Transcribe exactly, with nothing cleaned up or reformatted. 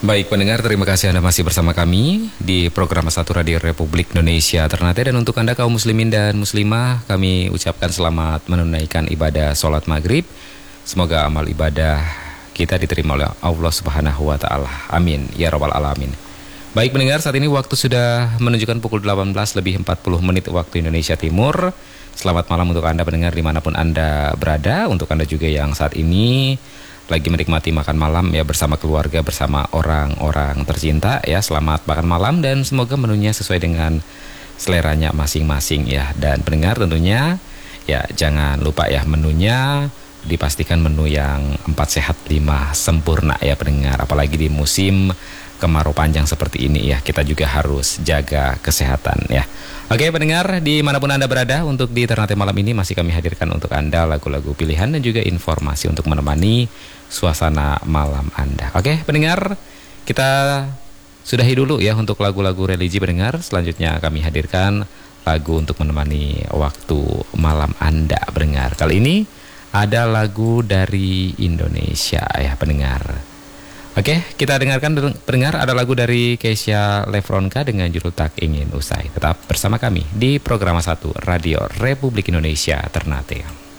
Baik pendengar, terima kasih Anda masih bersama kami di program satu Radio Republik Indonesia Ternate. Dan untuk Anda kaum muslimin dan muslimah, kami ucapkan selamat menunaikan ibadah sholat maghrib. Semoga amal ibadah kita diterima oleh Allah Subhanahu wa Ta'ala. Amin ya Rabbal Alamin. Baik pendengar, saat ini waktu sudah menunjukkan pukul delapan belas lebih empat puluh menit waktu Indonesia Timur. Selamat malam untuk Anda pendengar dimanapun Anda berada. Untuk Anda juga yang saat ini lagi menikmati makan malam ya bersama keluarga, bersama orang-orang tercinta ya. Selamat makan malam dan semoga menunya sesuai dengan seleranya masing-masing ya. Dan pendengar tentunya ya jangan lupa ya menunya dipastikan menu yang empat sehat lima sempurna ya pendengar. Apalagi di musim kemarau panjang seperti ini ya, kita juga harus jaga kesehatan ya. Oke pendengar, dimanapun Anda berada, untuk di Ternate malam ini masih kami hadirkan untuk Anda lagu-lagu pilihan dan juga informasi untuk menemani suasana malam Anda. Oke pendengar, kita sudahi dulu ya untuk lagu-lagu religi pendengar. Selanjutnya kami hadirkan lagu untuk menemani waktu malam Anda pendengar. Kali ini ada lagu dari Indonesia ya pendengar. Oke, kita dengarkan pendengar, ada lagu dari Keisha Lefronka dengan judul Tak Ingin Usai. Tetap bersama kami di program satu Radio Republik Indonesia Ternate.